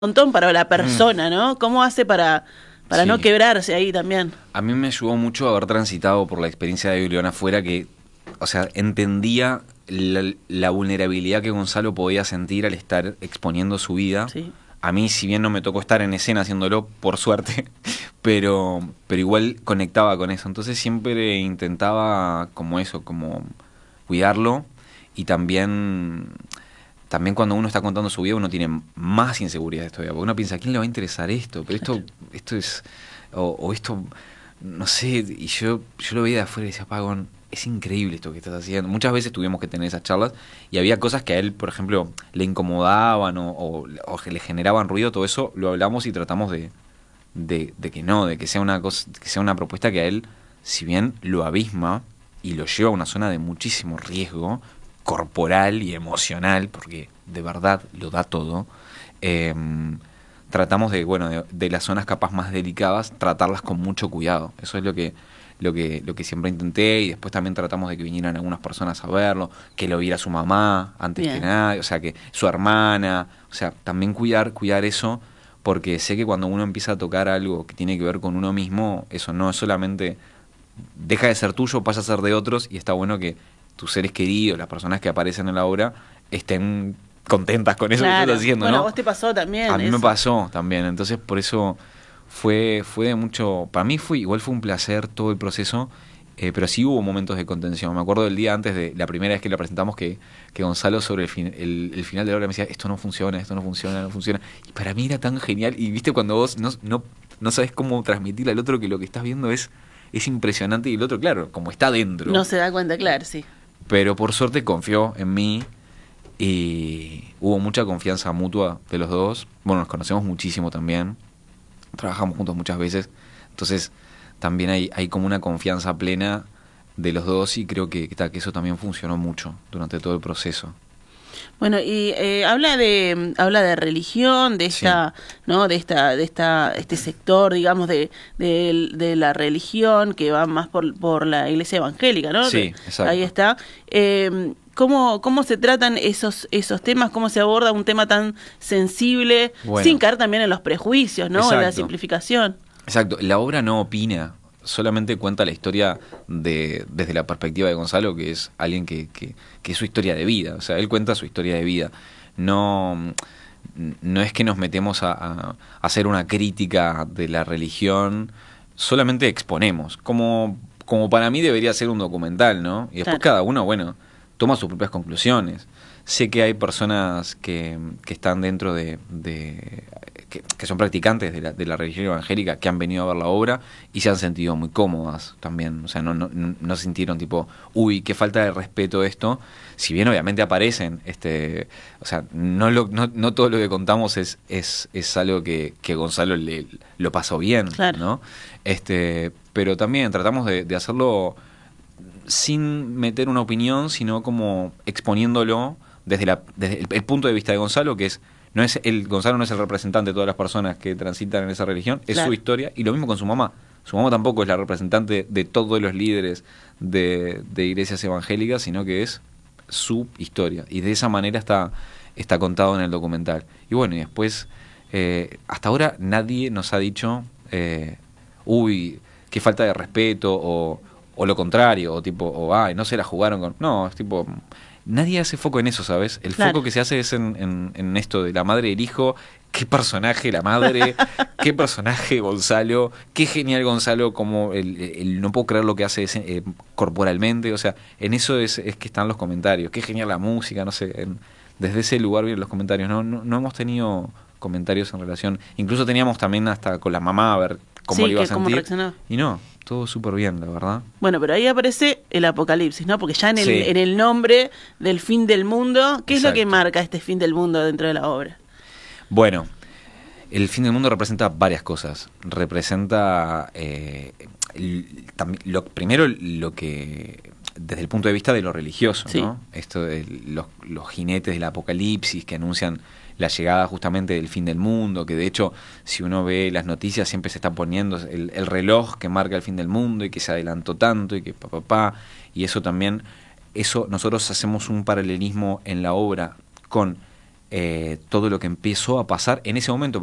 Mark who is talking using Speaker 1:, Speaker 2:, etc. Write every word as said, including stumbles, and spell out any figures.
Speaker 1: montón para la persona, ¿no? ¿Cómo hace para, para
Speaker 2: Sí.
Speaker 1: no quebrarse ahí también?
Speaker 2: A mí me ayudó mucho haber transitado por la experiencia de León afuera, que, o sea, entendía la, la vulnerabilidad que Gonzalo podía sentir al estar exponiendo su vida.
Speaker 1: Sí.
Speaker 2: A mí, si bien no me tocó estar en escena haciéndolo, por suerte, pero, pero igual conectaba con eso. Entonces siempre intentaba como eso, como cuidarlo. Y también, también cuando uno está contando su vida, uno tiene más inseguridades todavía. Porque uno piensa, ¿a quién le va a interesar esto? Pero esto, esto es... O, o esto, no sé, y yo, yo lo veía de afuera y decía, Pagón, es increíble esto que estás haciendo. Muchas veces tuvimos que tener esas charlas y había cosas que a él, por ejemplo, le incomodaban o, o, o que le generaban ruido, todo eso lo hablamos y tratamos de, de, de que no, de que sea una cosa, que sea una propuesta que a él, si bien lo abisma y lo lleva a una zona de muchísimo riesgo corporal y emocional, porque de verdad lo da todo, eh, tratamos de, bueno, de, de las zonas capaz más delicadas, tratarlas con mucho cuidado. Eso es lo que, lo que, lo que siempre intenté, y después también tratamos de que vinieran algunas personas a verlo, que lo viera su mamá antes
Speaker 1: Bien.
Speaker 2: que nada, o sea, que su hermana, o sea, también cuidar, cuidar eso, porque sé que cuando uno empieza a tocar algo que tiene que ver con uno mismo, eso no es solamente, deja de ser tuyo, pasa a ser de otros, y está bueno que tus seres queridos, las personas que aparecen en la obra, estén contentas con eso que
Speaker 1: Claro.
Speaker 2: estás haciendo,
Speaker 1: Bueno,
Speaker 2: ¿no?
Speaker 1: a vos te pasó también
Speaker 2: A mí
Speaker 1: eso.
Speaker 2: me pasó también, entonces por eso fue fue de mucho, para mí fue igual fue un placer todo el proceso, eh, pero sí hubo momentos de contención. Me acuerdo del día antes de la primera vez que la presentamos que, que Gonzalo sobre el, fin, el, el final de la obra me decía, esto no funciona, esto no funciona, no funciona, y para mí era tan genial, y viste cuando vos no, no, no sabes cómo transmitirle al otro que lo que estás viendo es, es impresionante, y el otro, claro, como está dentro,
Speaker 1: No se da cuenta, claro, sí.
Speaker 2: pero por suerte confió en mí. Y hubo mucha confianza mutua de los dos. Bueno, nos conocemos muchísimo también. Trabajamos juntos muchas veces. Entonces, también hay, hay como una confianza plena de los dos, y creo que, que eso también funcionó mucho durante todo el proceso.
Speaker 1: Bueno, y eh, habla de habla de religión, de esta, sí. ¿no? De esta, de esta, este sector, digamos, de, de, de la religión que va más por, por la iglesia evangélica, ¿no?
Speaker 2: Sí, exacto.
Speaker 1: Ahí está. Eh, ¿Cómo, ¿Cómo se tratan esos esos temas? ¿Cómo se aborda un tema tan sensible,
Speaker 2: bueno,
Speaker 1: sin caer también en los prejuicios, ¿no?
Speaker 2: Exacto.
Speaker 1: En la simplificación.
Speaker 2: Exacto. La obra no opina, solamente cuenta la historia de, desde la perspectiva de Gonzalo, que es alguien que, que, que es su historia de vida. O sea, él cuenta su historia de vida. No, no es que nos metemos a, a hacer una crítica de la religión, solamente exponemos. Como, como para mí debería ser un documental, ¿no? Y después
Speaker 1: claro.
Speaker 2: cada uno, bueno, toma sus propias conclusiones. Sé que hay personas que, que están dentro de... de que, que son practicantes de la, de la religión evangélica, que han venido a ver la obra y se han sentido muy cómodas también. O sea, no, no, no sintieron tipo, uy, qué falta de respeto esto. Si bien obviamente aparecen, este, o sea, no, lo, no, no todo lo que contamos es, es, es algo que, que Gonzalo le, lo pasó bien,
Speaker 1: claro.
Speaker 2: ¿no? Este, pero también tratamos de, de hacerlo sin meter una opinión, sino como exponiéndolo desde, la, desde el, el punto de vista de Gonzalo, que es, no es el Gonzalo no es el representante de todas las personas que transitan en esa religión, es claro. su historia, y lo mismo con su mamá. Su mamá tampoco es la representante de todos los líderes de, de iglesias evangélicas, sino que es su historia, y de esa manera está, está contado en el documental. Y bueno, y después, eh, hasta ahora nadie nos ha dicho, eh, uy, qué falta de respeto, o o lo contrario, o tipo, o ay, no se la jugaron con... No, es tipo, nadie hace foco en eso, ¿sabes? El
Speaker 1: claro.
Speaker 2: foco que se hace es en, en, en esto de la madre y el hijo, qué personaje la madre, qué personaje Gonzalo, qué genial Gonzalo, como el, el no puedo creer lo que hace ese, eh, corporalmente, o sea, en eso es, es que están los comentarios, qué genial la música, no sé, en, desde ese lugar vienen los comentarios, no, no, no hemos tenido comentarios en relación, incluso teníamos también hasta con la mamá a ver cómo
Speaker 1: sí,
Speaker 2: le iba
Speaker 1: que
Speaker 2: a sentir,
Speaker 1: cómo
Speaker 2: y no, todo súper bien, la verdad.
Speaker 1: Bueno, pero ahí aparece el apocalipsis, ¿no? Porque ya en el,
Speaker 2: sí.
Speaker 1: en el nombre del fin del mundo, ¿qué Exacto. es lo que marca este fin del mundo dentro de la obra?
Speaker 2: Bueno, el fin del mundo representa varias cosas. Representa, eh, el, también, lo, primero, lo que, desde el punto de vista de lo religioso,
Speaker 1: sí.
Speaker 2: ¿no? Esto de los, los jinetes del apocalipsis que anuncian la llegada justamente del fin del mundo, que de hecho, si uno ve las noticias, siempre se está poniendo el, el reloj que marca el fin del mundo y que se adelantó tanto y que papá, pa, pa, y eso también, eso nosotros hacemos un paralelismo en la obra con eh, todo lo que empezó a pasar en ese momento.